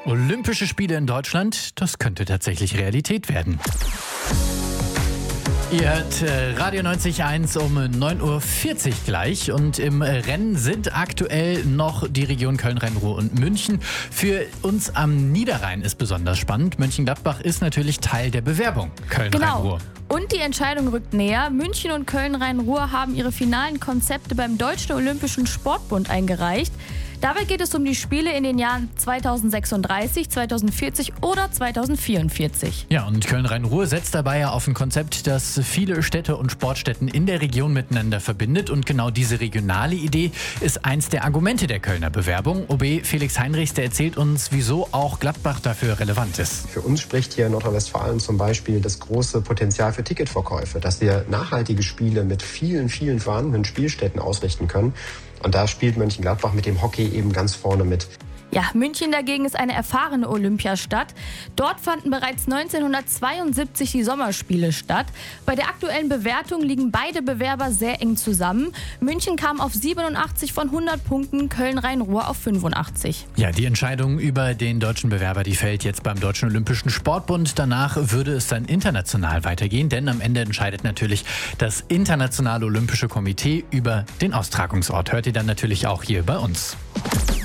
Olympische Spiele in Deutschland, das könnte tatsächlich Realität werden. Ihr hört Radio 90.1 um 9.40 Uhr gleich und im Rennen sind aktuell noch die Region Köln-Rhein-Ruhr und München. Für uns am Niederrhein ist besonders spannend. Mönchengladbach ist natürlich Teil der Bewerbung Köln-Rhein-Ruhr. Und die Entscheidung rückt näher. München und Köln-Rhein-Ruhr haben ihre finalen Konzepte beim Deutschen Olympischen Sportbund eingereicht. Dabei geht es um die Spiele in den Jahren 2036, 2040 oder 2044. Ja, und Köln-Rhein-Ruhr setzt dabei ja auf ein Konzept, das viele Städte und Sportstätten in der Region miteinander verbindet. Und genau diese regionale Idee ist eins der Argumente der Kölner Bewerbung. OB Felix Heinrichs, der erzählt uns, wieso auch Gladbach dafür relevant ist. Für uns spricht hier in Nordrhein-Westfalen zum Beispiel das große Potenzial für Ticketverkäufe, dass wir nachhaltige Spiele mit vielen vorhandenen Spielstätten ausrichten können. Und da spielt Mönchengladbach mit dem Hockey eben ganz vorne mit. Ja, München dagegen ist eine erfahrene Olympiastadt. Dort fanden bereits 1972 die Sommerspiele statt. Bei der aktuellen Bewertung liegen beide Bewerber sehr eng zusammen. München kam auf 87 von 100 Punkten, Köln-Rhein-Ruhr auf 85. Ja, die Entscheidung über den deutschen Bewerber, die fällt jetzt beim Deutschen Olympischen Sportbund. Danach würde es dann international weitergehen, denn am Ende entscheidet natürlich das Internationale Olympische Komitee über den Austragungsort. Hört ihr dann natürlich auch hier bei uns.